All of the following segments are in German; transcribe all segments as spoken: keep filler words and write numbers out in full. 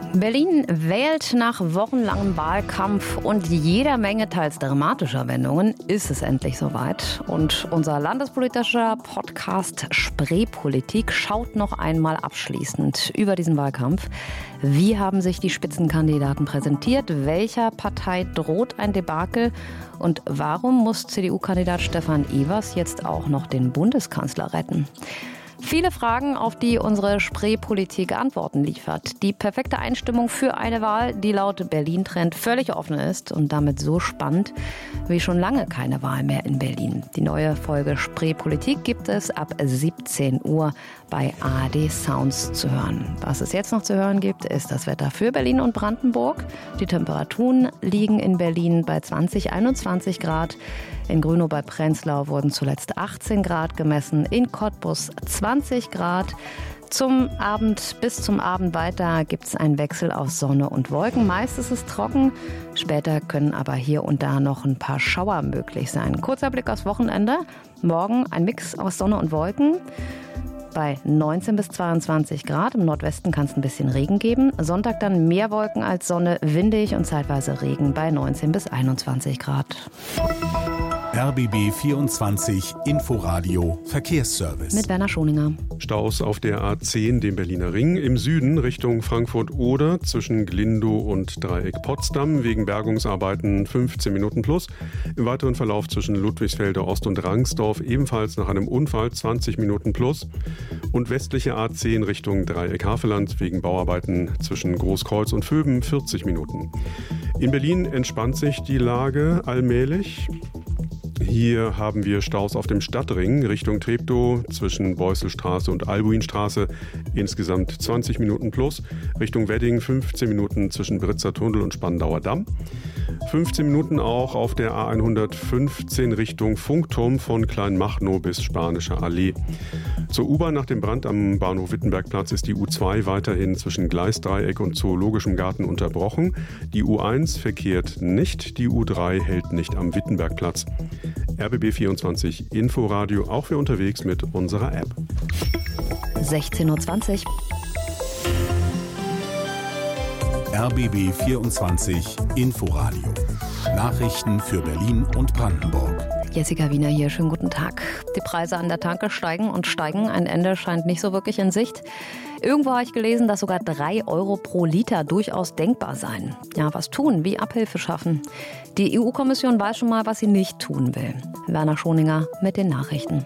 Berlin wählt nach wochenlangem Wahlkampf und jeder Menge teils dramatischer Wendungen ist es endlich soweit. Und unser landespolitischer Podcast Spreepolitik schaut noch einmal abschließend über diesen Wahlkampf. Wie haben sich die Spitzenkandidaten präsentiert? Welcher Partei droht ein Debakel? Und warum muss C D U-Kandidat Stefan Evers jetzt auch noch den Bundeskanzler retten? Viele Fragen, auf die unsere Spreepolitik Antworten liefert. Die perfekte Einstimmung für eine Wahl, die laut Berlin-Trend völlig offen ist und damit so spannend wie schon lange keine Wahl mehr in Berlin. Die neue Folge Spreepolitik gibt es ab siebzehn Uhr bei A R D Sounds zu hören. Was es jetzt noch zu hören gibt, ist das Wetter für Berlin und Brandenburg. Die Temperaturen liegen in Berlin bei zwanzig, einundzwanzig Grad. In Grünow bei Prenzlau wurden zuletzt achtzehn Grad gemessen, in Cottbus zwanzig Grad. Zum Abend, bis zum Abend weiter gibt es einen Wechsel aus Sonne und Wolken. Meist ist es trocken, später können aber hier und da noch ein paar Schauer möglich sein. Kurzer Blick aufs Wochenende. Morgen ein Mix aus Sonne und Wolken. Bei neunzehn bis zweiundzwanzig Grad. Im Nordwesten kann es ein bisschen Regen geben. Sonntag dann mehr Wolken als Sonne, windig und zeitweise Regen bei neunzehn bis einundzwanzig Grad. R B B vierundzwanzig Inforadio Verkehrsservice. Mit Werner Schoninger. Staus auf der A zehn, dem Berliner Ring, im Süden Richtung Frankfurt-Oder zwischen Glindow und Dreieck Potsdam wegen Bergungsarbeiten fünfzehn Minuten plus. Im weiteren Verlauf zwischen Ludwigsfelde Ost und Rangsdorf ebenfalls nach einem Unfall zwanzig Minuten plus. Und westliche A zehn Richtung Dreieck Havelland wegen Bauarbeiten zwischen Großkreuz und Vöben vierzig Minuten. In Berlin entspannt sich die Lage allmählich. Hier haben wir Staus auf dem Stadtring Richtung Treptow zwischen Beusselstraße und Albuinstraße, insgesamt zwanzig Minuten plus. Richtung Wedding fünfzehn Minuten zwischen Britzer Tunnel und Spandauer Damm. fünfzehn Minuten auch auf der A hundertfünfzehn Richtung Funkturm von Kleinmachnow bis Spanische Allee. Zur U-Bahn nach dem Brand am Bahnhof Wittenbergplatz ist die U zwei weiterhin zwischen Gleisdreieck und Zoologischem Garten unterbrochen. Die U eins verkehrt nicht, die U drei hält nicht am Wittenbergplatz. R B B vierundzwanzig Inforadio, auch für unterwegs mit unserer App. sechzehn Uhr zwanzig. R B B vierundzwanzig Inforadio. Nachrichten für Berlin und Brandenburg. Jessica Wiener hier, schönen guten Tag. Die Preise an der Tanke steigen und steigen. Ein Ende scheint nicht so wirklich in Sicht. Irgendwo habe ich gelesen, dass sogar drei Euro pro Liter durchaus denkbar seien. Ja, was tun? Wie Abhilfe schaffen? Die E U-Kommission weiß schon mal, was sie nicht tun will. Werner Schoninger mit den Nachrichten.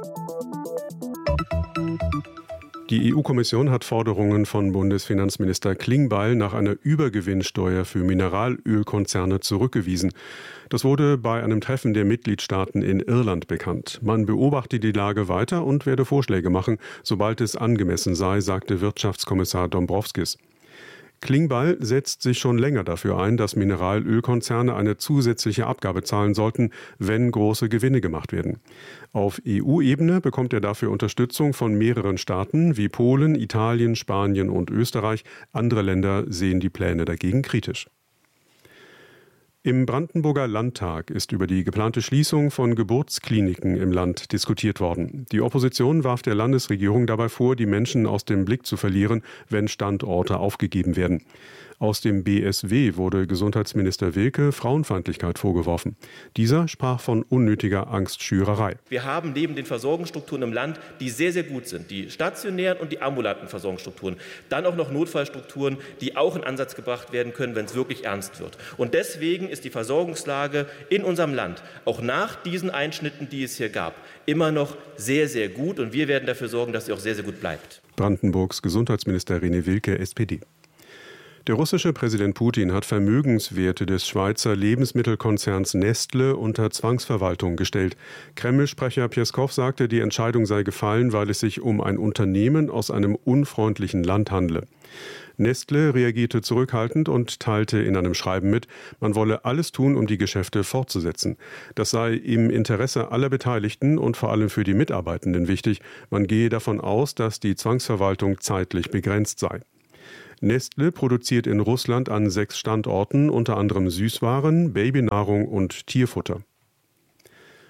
Die E U-Kommission hat Forderungen von Bundesfinanzminister Klingbeil nach einer Übergewinnsteuer für Mineralölkonzerne zurückgewiesen. Das wurde bei einem Treffen der Mitgliedstaaten in Irland bekannt. Man beobachte die Lage weiter und werde Vorschläge machen, sobald es angemessen sei, sagte Wirtschaftskommissar Dombrovskis. Klingbeil setzt sich schon länger dafür ein, dass Mineralölkonzerne eine zusätzliche Abgabe zahlen sollten, wenn große Gewinne gemacht werden. Auf E U-Ebene bekommt er dafür Unterstützung von mehreren Staaten wie Polen, Italien, Spanien und Österreich. Andere Länder sehen die Pläne dagegen kritisch. Im Brandenburger Landtag ist über die geplante Schließung von Geburtskliniken im Land diskutiert worden. Die Opposition warf der Landesregierung dabei vor, die Menschen aus dem Blick zu verlieren, wenn Standorte aufgegeben werden. Aus dem B S W wurde Gesundheitsminister Wilke Frauenfeindlichkeit vorgeworfen. Dieser sprach von unnötiger Angstschürerei. Wir haben neben den Versorgungsstrukturen im Land, die sehr, sehr gut sind, die stationären und die ambulanten Versorgungsstrukturen, dann auch noch Notfallstrukturen, die auch in Ansatz gebracht werden können, wenn es wirklich ernst wird. Und deswegen ist die Versorgungslage in unserem Land, auch nach diesen Einschnitten, die es hier gab, immer noch sehr, sehr gut. Und wir werden dafür sorgen, dass sie auch sehr, sehr gut bleibt. Brandenburgs Gesundheitsminister René Wilke, S P D. Der russische Präsident Putin hat Vermögenswerte des Schweizer Lebensmittelkonzerns Nestle unter Zwangsverwaltung gestellt. Kreml-Sprecher Pjeskow sagte, die Entscheidung sei gefallen, weil es sich um ein Unternehmen aus einem unfreundlichen Land handle. Nestle reagierte zurückhaltend und teilte in einem Schreiben mit, man wolle alles tun, um die Geschäfte fortzusetzen. Das sei im Interesse aller Beteiligten und vor allem für die Mitarbeitenden wichtig. Man gehe davon aus, dass die Zwangsverwaltung zeitlich begrenzt sei. Nestle produziert in Russland an sechs Standorten unter anderem Süßwaren, Babynahrung und Tierfutter.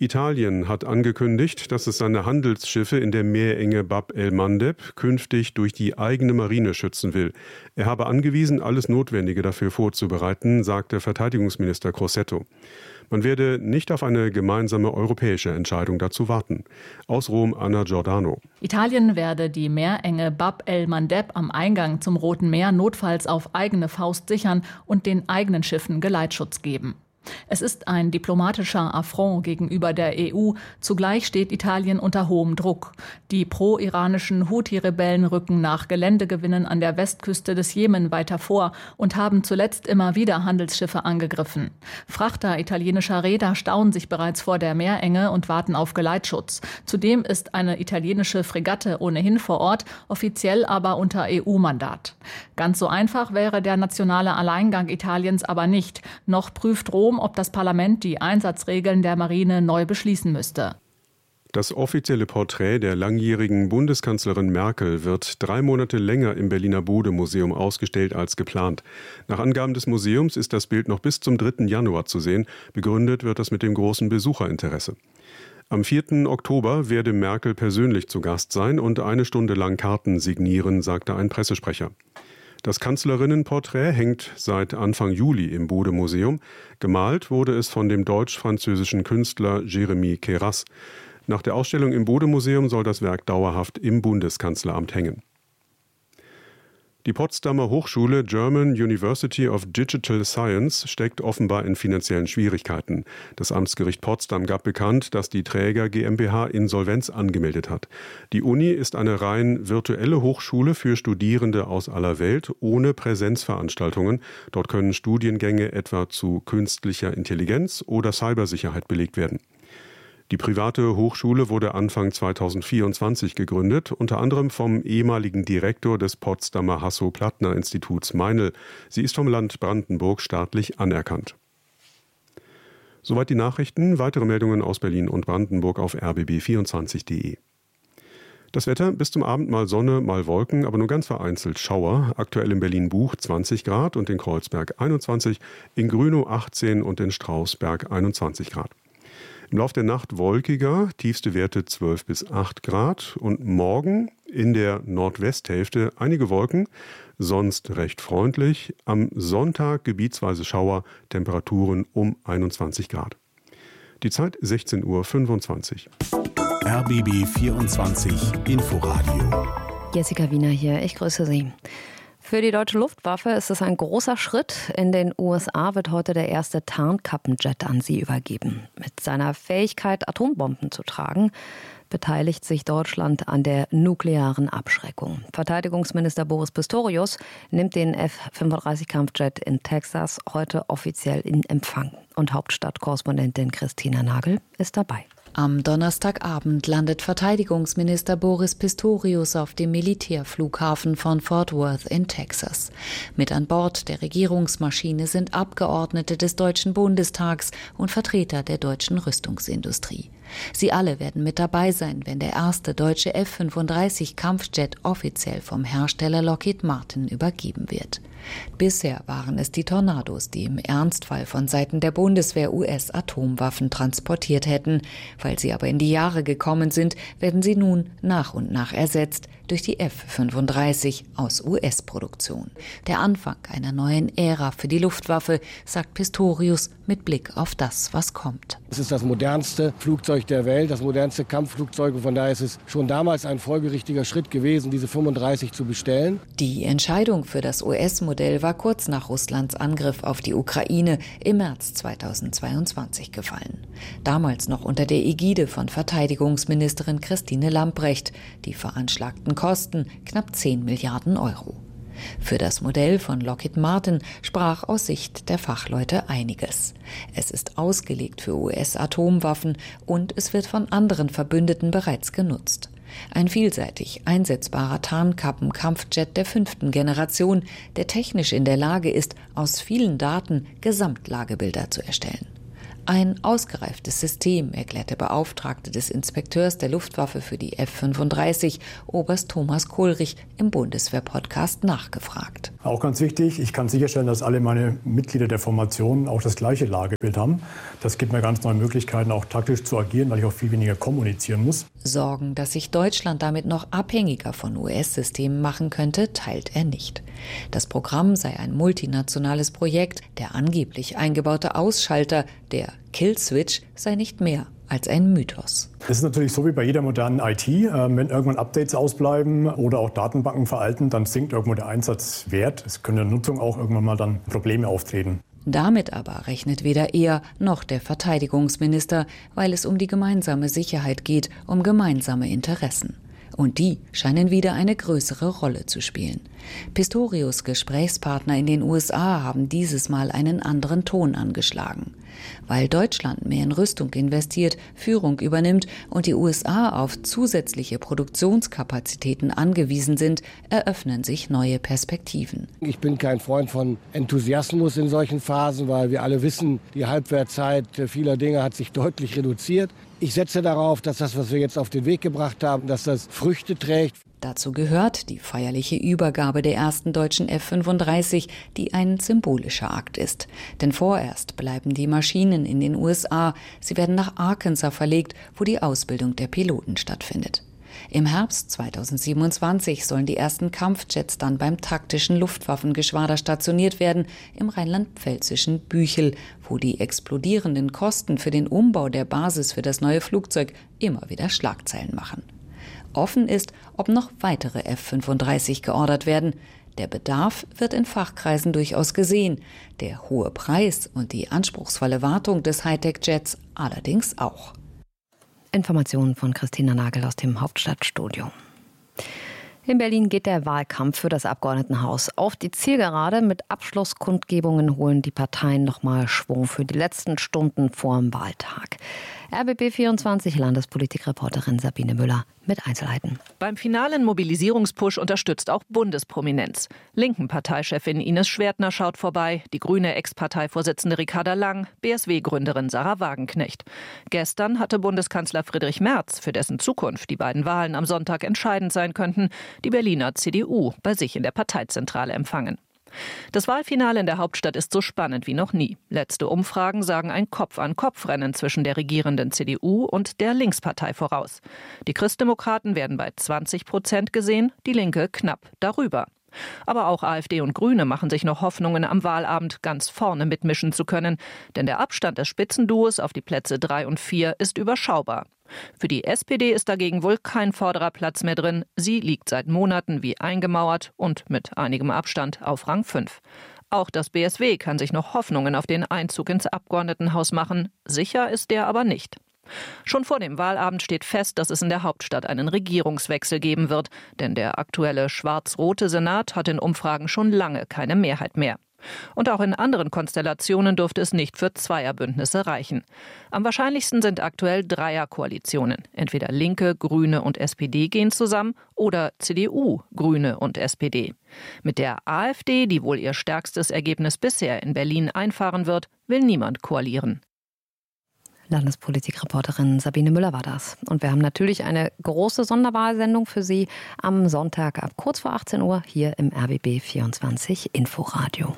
Italien hat angekündigt, dass es seine Handelsschiffe in der Meerenge Bab el-Mandeb künftig durch die eigene Marine schützen will. Er habe angewiesen, alles Notwendige dafür vorzubereiten, sagte Verteidigungsminister Crosetto. Man werde nicht auf eine gemeinsame europäische Entscheidung dazu warten. Aus Rom Anna Giordano. Italien werde die Meerenge Bab el-Mandeb am Eingang zum Roten Meer notfalls auf eigene Faust sichern und den eigenen Schiffen Geleitschutz geben. Es ist ein diplomatischer Affront gegenüber der E U. Zugleich steht Italien unter hohem Druck. Die pro-iranischen Houthi-Rebellen rücken nach Geländegewinnen an der Westküste des Jemen weiter vor und haben zuletzt immer wieder Handelsschiffe angegriffen. Frachter italienischer Reeder stauen sich bereits vor der Meerenge und warten auf Geleitschutz. Zudem ist eine italienische Fregatte ohnehin vor Ort, offiziell aber unter E U-Mandat. Ganz so einfach wäre der nationale Alleingang Italiens aber nicht. Noch prüft Rom, ob das Parlament die Einsatzregeln der Marine neu beschließen müsste. Das offizielle Porträt der langjährigen Bundeskanzlerin Merkel wird drei Monate länger im Berliner Bode-Museum ausgestellt als geplant. Nach Angaben des Museums ist das Bild noch bis zum dritten Januar zu sehen. Begründet wird das mit dem großen Besucherinteresse. Am vierten Oktober werde Merkel persönlich zu Gast sein und eine Stunde lang Karten signieren, sagte ein Pressesprecher. Das Kanzlerinnenporträt hängt seit Anfang Juli im Bode-Museum. Gemalt wurde es von dem deutsch-französischen Künstler Jérémy Queyras. Nach der Ausstellung im Bode-Museum soll das Werk dauerhaft im Bundeskanzleramt hängen. Die Potsdamer Hochschule German University of Digital Science steckt offenbar in finanziellen Schwierigkeiten. Das Amtsgericht Potsdam gab bekannt, dass die Träger GmbH Insolvenz angemeldet hat. Die Uni ist eine rein virtuelle Hochschule für Studierende aus aller Welt ohne Präsenzveranstaltungen. Dort können Studiengänge etwa zu künstlicher Intelligenz oder Cybersicherheit belegt werden. Die private Hochschule wurde Anfang zweitausendvierundzwanzig gegründet, unter anderem vom ehemaligen Direktor des Potsdamer Hasso-Plattner-Instituts Meinl. Sie ist vom Land Brandenburg staatlich anerkannt. Soweit die Nachrichten. Weitere Meldungen aus Berlin und Brandenburg auf r b b vierundzwanzig punkt de. Das Wetter: bis zum Abend mal Sonne, mal Wolken, aber nur ganz vereinzelt Schauer. Aktuell in Berlin-Buch zwanzig Grad und in Kreuzberg einundzwanzig, in Grünow achtzehn und in Strausberg einundzwanzig Grad. Im Laufe der Nacht wolkiger, tiefste Werte zwölf bis acht Grad und morgen in der Nordwesthälfte einige Wolken, sonst recht freundlich. Am Sonntag gebietsweise Schauer, Temperaturen um einundzwanzig Grad. Die Zeit sechzehn Uhr fünfundzwanzig. R B B vierundzwanzig Inforadio. Jessica Wiener hier, ich grüße Sie. Für die deutsche Luftwaffe ist es ein großer Schritt. In den U S A wird heute der erste Tarnkappenjet an sie übergeben. Mit seiner Fähigkeit, Atombomben zu tragen, beteiligt sich Deutschland an der nuklearen Abschreckung. Verteidigungsminister Boris Pistorius nimmt den F fünfunddreißig Kampfjet in Texas heute offiziell in Empfang. Und Hauptstadtkorrespondentin Christina Nagel ist dabei. Am Donnerstagabend landet Verteidigungsminister Boris Pistorius auf dem Militärflughafen von Fort Worth in Texas. Mit an Bord der Regierungsmaschine sind Abgeordnete des Deutschen Bundestags und Vertreter der deutschen Rüstungsindustrie. Sie alle werden mit dabei sein, wenn der erste deutsche F fünfunddreißig Kampfjet offiziell vom Hersteller Lockheed Martin übergeben wird. Bisher waren es die Tornados, die im Ernstfall von Seiten der Bundeswehr U S-Atomwaffen transportiert hätten. Weil sie aber in die Jahre gekommen sind, werden sie nun nach und nach ersetzt durch die F fünfunddreißig aus U S-Produktion. Der Anfang einer neuen Ära für die Luftwaffe, sagt Pistorius mit Blick auf das, was kommt. Es ist das modernste Flugzeug der Welt, das modernste Kampfflugzeug. Von daher ist es schon damals ein folgerichtiger Schritt gewesen, diese fünfunddreißig zu bestellen. Die Entscheidung für das U S-Modell war kurz nach Russlands Angriff auf die Ukraine im März zweitausendzweiundzwanzig gefallen. Damals noch unter der Ägide von Verteidigungsministerin Christine Lambrecht. Die veranschlagten Kosten knapp zehn Milliarden Euro. Für das Modell von Lockheed Martin sprach aus Sicht der Fachleute einiges. Es ist ausgelegt für U S-Atomwaffen und es wird von anderen Verbündeten bereits genutzt. Ein vielseitig einsetzbarer Tarnkappen-Kampfjet der fünften Generation, der technisch in der Lage ist, aus vielen Daten Gesamtlagebilder zu erstellen. Ein ausgereiftes System, erklärt der Beauftragte des Inspekteurs der Luftwaffe für die F fünfunddreißig, Oberst Thomas Kohlrich, im Bundeswehr-Podcast nachgefragt. Auch ganz wichtig, ich kann sicherstellen, dass alle meine Mitglieder der Formation auch das gleiche Lagebild haben. Das gibt mir ganz neue Möglichkeiten, auch taktisch zu agieren, weil ich auch viel weniger kommunizieren muss. Sorgen, dass sich Deutschland damit noch abhängiger von U S-Systemen machen könnte, teilt er nicht. Das Programm sei ein multinationales Projekt, der angeblich eingebaute Ausschalter, der Kill-Switch, sei nicht mehr als ein Mythos. Es ist natürlich so wie bei jeder modernen I T. Wenn irgendwann Updates ausbleiben oder auch Datenbanken veralten, dann sinkt irgendwo der Einsatzwert. Es können in der Nutzung auch irgendwann mal dann Probleme auftreten. Damit aber rechnet weder er noch der Verteidigungsminister, weil es um die gemeinsame Sicherheit geht, um gemeinsame Interessen. Und die scheinen wieder eine größere Rolle zu spielen. Pistorius' Gesprächspartner in den U S A haben dieses Mal einen anderen Ton angeschlagen. Weil Deutschland mehr in Rüstung investiert, Führung übernimmt und die U S A auf zusätzliche Produktionskapazitäten angewiesen sind, eröffnen sich neue Perspektiven. Ich bin kein Freund von Enthusiasmus in solchen Phasen, weil wir alle wissen, die Halbwertzeit vieler Dinge hat sich deutlich reduziert. Ich setze darauf, dass das, was wir jetzt auf den Weg gebracht haben, dass das Früchte trägt. Dazu gehört die feierliche Übergabe der ersten deutschen F fünfunddreißig, die ein symbolischer Akt ist. Denn vorerst bleiben die Maschinen in den U S A. Sie werden nach Arkansas verlegt, wo die Ausbildung der Piloten stattfindet. Im Herbst zweitausendsiebenundzwanzig sollen die ersten Kampfjets dann beim taktischen Luftwaffengeschwader stationiert werden, im rheinland-pfälzischen Büchel, wo die explodierenden Kosten für den Umbau der Basis für das neue Flugzeug immer wieder Schlagzeilen machen. Offen ist, ob noch weitere F fünfunddreißig geordert werden. Der Bedarf wird in Fachkreisen durchaus gesehen, der hohe Preis und die anspruchsvolle Wartung des Hightech-Jets allerdings auch. Informationen von Christina Nagel aus dem Hauptstadtstudio. In Berlin geht der Wahlkampf für das Abgeordnetenhaus auf die Zielgerade. Mit Abschlusskundgebungen holen die Parteien nochmal Schwung für die letzten Stunden vor dem Wahltag. R B B vierundzwanzig Landespolitikreporterin Sabine Müller mit Einzelheiten. Beim finalen Mobilisierungspush unterstützt auch Bundesprominenz. Linken Parteichefin Ines Schwertner schaut vorbei, die grüne Ex-Parteivorsitzende Ricarda Lang, B S W-Gründerin Sarah Wagenknecht. Gestern hatte Bundeskanzler Friedrich Merz, für dessen Zukunft die beiden Wahlen am Sonntag entscheidend sein könnten, die Berliner C D U bei sich in der Parteizentrale empfangen. Das Wahlfinale in der Hauptstadt ist so spannend wie noch nie. Letzte Umfragen sagen ein Kopf-an-Kopf-Rennen zwischen der regierenden C D U und der Linkspartei voraus. Die Christdemokraten werden bei zwanzig Prozent gesehen, die Linke knapp darüber. Aber auch AfD und Grüne machen sich noch Hoffnungen, am Wahlabend ganz vorne mitmischen zu können. Denn der Abstand des Spitzenduos auf die Plätze drei und vier ist überschaubar. Für die S P D ist dagegen wohl kein vorderer Platz mehr drin. Sie liegt seit Monaten wie eingemauert und mit einigem Abstand auf Rang fünf. Auch das B S W kann sich noch Hoffnungen auf den Einzug ins Abgeordnetenhaus machen. Sicher ist der aber nicht. Schon vor dem Wahlabend steht fest, dass es in der Hauptstadt einen Regierungswechsel geben wird. Denn der aktuelle schwarz-rote Senat hat in Umfragen schon lange keine Mehrheit mehr. Und auch in anderen Konstellationen dürfte es nicht für Zweierbündnisse reichen. Am wahrscheinlichsten sind aktuell Dreierkoalitionen. Entweder Linke, Grüne und S P D gehen zusammen oder C D U, Grüne und S P D. Mit der AfD, die wohl ihr stärkstes Ergebnis bisher in Berlin einfahren wird, will niemand koalieren. Landespolitikreporterin Sabine Müller war das. Und wir haben natürlich eine große Sonderwahlsendung für Sie am Sonntag ab kurz vor achtzehn Uhr hier im R B B vierundzwanzig Inforadio.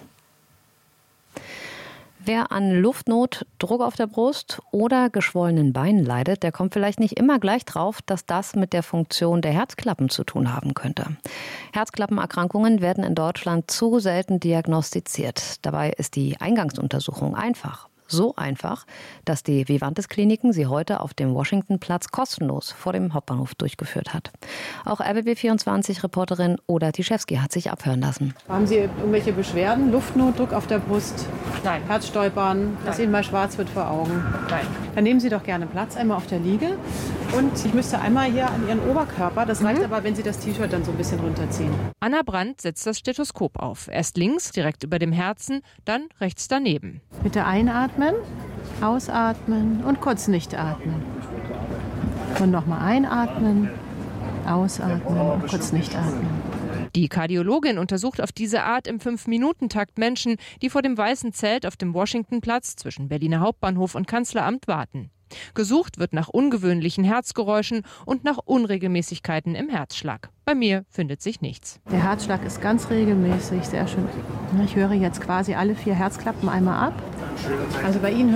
Wer an Luftnot, Druck auf der Brust oder geschwollenen Beinen leidet, der kommt vielleicht nicht immer gleich drauf, dass das mit der Funktion der Herzklappen zu tun haben könnte. Herzklappenerkrankungen werden in Deutschland zu selten diagnostiziert. Dabei ist die Eingangsuntersuchung einfach. So einfach, dass die Vivantes Kliniken sie heute auf dem Washingtonplatz kostenlos vor dem Hauptbahnhof durchgeführt hat. Auch R B B vierundzwanzig-Reporterin Oda Tischewski hat sich abhören lassen. Haben Sie irgendwelche Beschwerden? Luftnot, Druck auf der Brust? Nein. Herzstolpern? Nein. Dass Ihnen mal schwarz wird vor Augen? Nein. Dann nehmen Sie doch gerne Platz, einmal auf der Liege. Und ich müsste einmal hier an Ihren Oberkörper, das reicht mhm. aber, wenn Sie das T-Shirt dann so ein bisschen runterziehen. Anna Brandt setzt das Stethoskop auf. Erst links, direkt über dem Herzen, dann rechts daneben. Bitte einatmen, ausatmen und kurz nicht atmen. Und nochmal einatmen, ausatmen und kurz nicht atmen. Die Kardiologin untersucht auf diese Art im fünf-Minuten-Takt Menschen, die vor dem weißen Zelt auf dem Washingtonplatz zwischen Berliner Hauptbahnhof und Kanzleramt warten. Gesucht wird nach ungewöhnlichen Herzgeräuschen und nach Unregelmäßigkeiten im Herzschlag. Bei mir findet sich nichts. Der Herzschlag ist ganz regelmäßig, sehr schön. Ich höre jetzt quasi alle vier Herzklappen einmal ab. Also bei Ihnen